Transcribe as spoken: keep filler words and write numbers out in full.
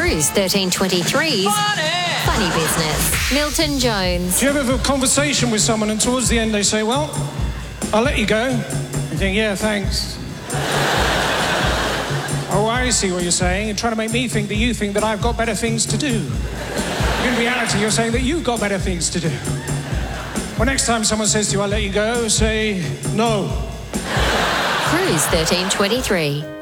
Cruise thirteen twenty-three's Funny. Funny Business. Milton Jones. Do you ever have a conversation with someone and towards the end they say, well, I'll let you go? You think, yeah, thanks. Oh, I see what you're saying. You're trying to make me think that you think that I've got better things to do. In reality, you're saying that you've got better things to do. Well, next time someone says to you, I'll let you go, say, no. Cruise thirteen twenty-three.